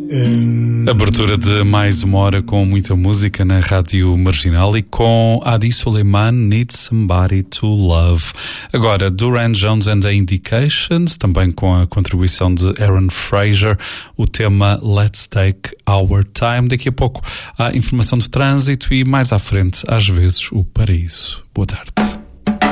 Abertura de mais uma hora com muita música na Rádio Marginal e com Adi Suleiman, Need Somebody to Love. Agora, Duran Jones and the Indications, também com a contribuição de Aaron Fraser, o tema Let's Take Our Time. Daqui a pouco há informação de trânsito e mais à frente, às vezes, o paraíso. Boa tarde.